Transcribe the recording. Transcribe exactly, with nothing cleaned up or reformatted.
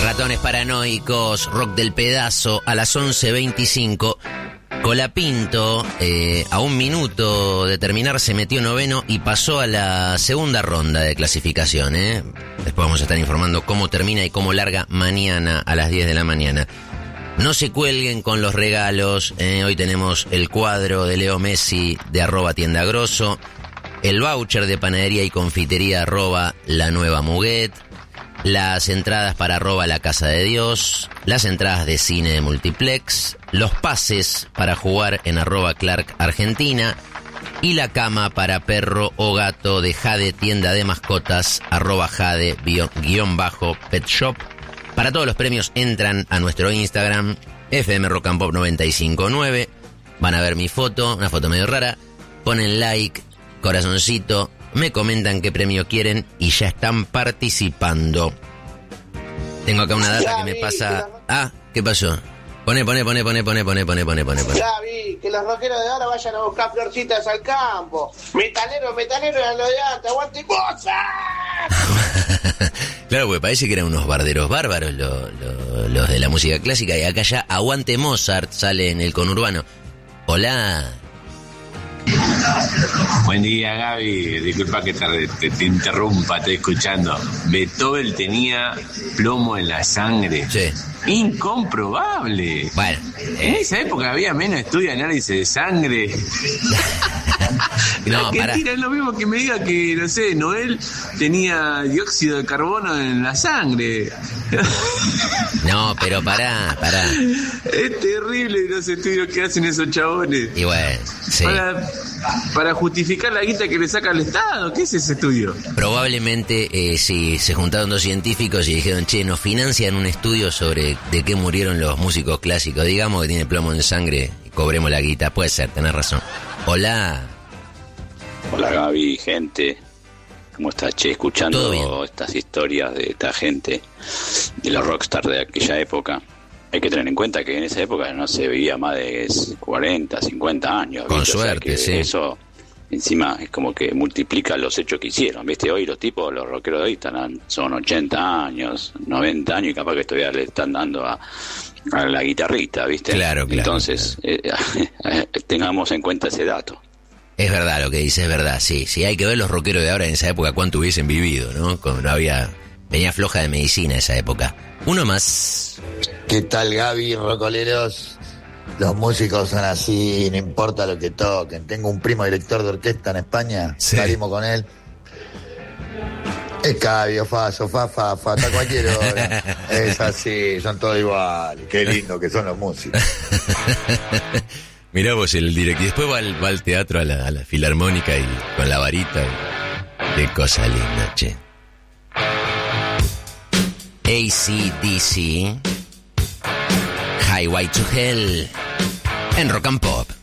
Ratones Paranoicos, rock del pedazo, a las once veinticinco. Colapinto, eh, a un minuto de terminar, se metió noveno y pasó a la segunda ronda de clasificación. ¿eh? Después vamos a estar informando cómo termina y cómo larga mañana a las diez de la mañana. No se cuelguen con los regalos. ¿eh? Hoy tenemos el cuadro de Leo Messi de arroba tienda grosso, el voucher de panadería y confitería arroba la nueva Muguet, las entradas para arroba la Casa de Dios, las entradas de cine de Multiplex, los pases para jugar en arroba Clark Argentina y la cama para perro o gato de Jade Tienda de Mascotas, arroba Jade guión bajo Pet Shop. Para todos los premios entran a nuestro Instagram, F M Rock and Pop noventa y cinco punto nueve. Van a ver mi foto, una foto medio rara, ponen like, corazoncito, me comentan qué premio quieren y ya están participando. Tengo acá una data que me pasa... Ah, ¿qué pasó? Pone, pone, pone, pone, pone, pone, pone, pone, pone, pone. Ya vi, que los rockeros de ahora vayan a buscar florcitas al campo. Metalero, metalero era lo de antes, aguante Mozart. Claro, porque parece que eran unos barderos bárbaros lo, lo, los de la música clásica, y acá ya aguante Mozart sale en el conurbano. Hola. Buen día, Gaby. Disculpa que te, te, te interrumpa, estoy escuchando. Beethoven tenía plomo en la sangre. Sí. Incomprobable. Bueno, en eh. esa época había menos estudio de análisis de sangre. No, que para. tira es lo mismo que me diga que, no sé, Noel tenía dióxido de carbono en la sangre. No, pero pará, pará. Es terrible los estudios que hacen esos chabones. Y bueno, sí. Para, para justificar la guita que le saca al Estado. ¿Qué es ese estudio? Probablemente, eh, sí, se juntaron dos científicos y dijeron, che, nos financian un estudio sobre de qué murieron los músicos clásicos. Digamos que tiene plomo en sangre y cobremos la guita. Puede ser, tenés razón. Hola. Hola, Gaby, gente. ¿Cómo estás, che? Escuchando estas historias de esta gente, de los rockstars de aquella época. Hay que tener en cuenta que en esa época no se vivía más de cuarenta, cincuenta años. Con ¿viste? suerte, o sea, que sí. Eso encima es como que multiplica los hechos que hicieron. ¿Viste? Hoy los tipos, los rockeros de hoy están, son ochenta años, noventa años y capaz que todavía le están dando a, a la guitarrita, ¿viste? Claro, claro. Entonces, claro. Eh, tengamos en cuenta ese dato. Es verdad lo que dice, es verdad, sí. Sí, hay que ver los rockeros de ahora en esa época cuánto hubiesen vivido, ¿no? Como no había... Venía floja de medicina esa época. Uno más. ¿Qué tal, Gaby, rocoleros? Los músicos son así, no importa lo que toquen. Tengo un primo director de orquesta en España, sí. Salimos con él. Es cabio, faso, fa, fa, fa, hasta cualquier hora. Es así, son todos iguales. Qué lindo que son los músicos. Mirá vos el directo. Y después va al, va al teatro, a la, a la filarmónica y con la varita. Y... Qué cosa linda, che. A C D C, Highway to Hell, en Rock and Pop.